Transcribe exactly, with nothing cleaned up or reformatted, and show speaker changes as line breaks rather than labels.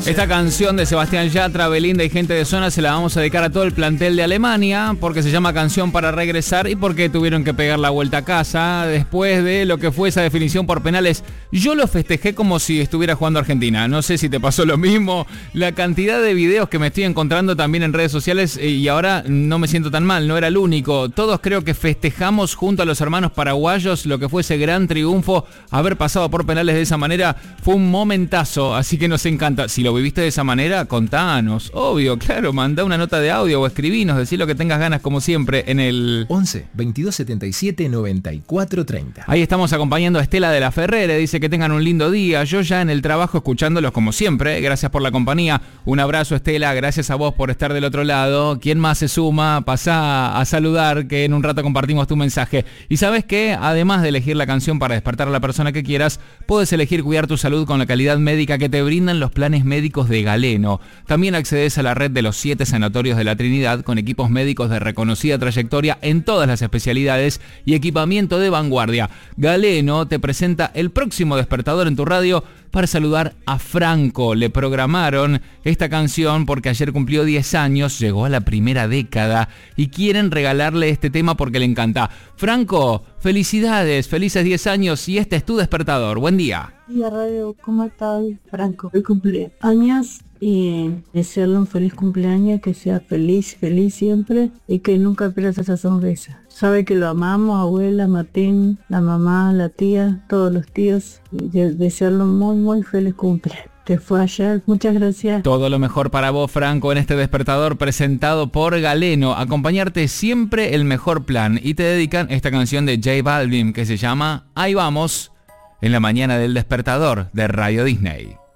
Esta canción de Sebastián Yatra, Belinda y gente de zona se la vamos a dedicar a todo el plantel de Alemania porque se llama Canción para Regresar y porque tuvieron que pegar la vuelta a casa después de lo que fue esa definición por penales. Yo lo festejé como si estuviera jugando Argentina. No sé si te pasó lo mismo. La cantidad de videos que me estoy encontrando también en redes sociales y ahora no me siento tan mal, no era el único. Todos creo que festejamos junto a los hermanos paraguayos lo que fue ese gran triunfo. Haber pasado por penales de esa manera fue un momentazo, así que nos encanta. Si lo viviste de esa manera, contanos. Obvio, claro, mandá una nota de audio o escribinos, decí lo que tengas ganas como siempre en el
once, veintidós setenta y siete, noventa y cuatro treinta.
Ahí estamos acompañando a Estela de la Ferrere, dice que tengan un lindo día. Yo ya en el trabajo escuchándolos como siempre, gracias por la compañía. Un abrazo, Estela, gracias a vos por estar del otro lado. ¿Quién más se suma? Pasá a saludar, que en un rato compartimos tu mensaje. Y sabes que además de elegir la canción para despertar a la persona que quieras, puedes elegir cuidar tu salud con la calidad médica que te brindan los planes médicos de Galeno. También accedes a la red de los siete sanatorios de la Trinidad con equipos médicos de reconocida trayectoria en todas las especialidades y equipamiento de vanguardia. Galeno te presenta el próximo despertador en tu radio para saludar a Franco. Le programaron esta canción porque ayer cumplió diez años, llegó a la primera década y quieren regalarle este tema porque le encanta. Franco, felicidades, felices diez años y este es tu despertador. Buen día.
Hola Radio, ¿cómo estás, Franco? Hoy cumpleaños y desearle un feliz cumpleaños, que sea feliz, feliz siempre y que nunca pierdas esa sonrisa. Sabe que lo amamos, abuela, Martín, la mamá, la tía, todos los tíos. Y desearle un muy, muy feliz cumpleaños. Que fue ayer, muchas gracias.
Todo lo mejor para vos, Franco, en este despertador presentado por Galeno. Acompañarte siempre el mejor plan. Y te dedican esta canción de J Balvin que se llama Ahí vamos, en la mañana del despertador de Radio Disney.